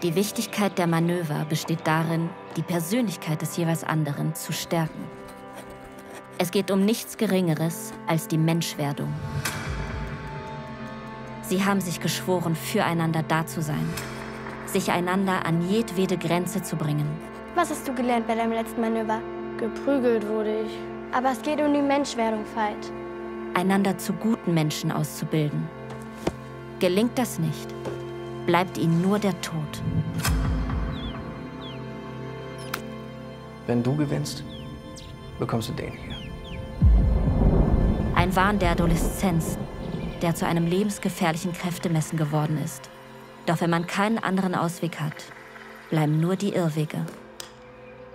Die Wichtigkeit der Manöver besteht darin, die Persönlichkeit des jeweils anderen zu stärken. Es geht um nichts Geringeres als die Menschwerdung. Sie haben sich geschworen, füreinander da zu sein, sich einander an jedwede Grenze zu bringen. Was hast du gelernt bei deinem letzten Manöver? Geprügelt wurde ich. Aber es geht um die Menschwerdung, Veit. Einander zu guten Menschen auszubilden. Gelingt das nicht, bleibt ihnen nur der Tod. Wenn du gewinnst, bekommst du den hier. Ein Wahn der Adoleszenz, der zu einem lebensgefährlichen Kräftemessen geworden ist. Doch wenn man keinen anderen Ausweg hat, bleiben nur die Irrwege.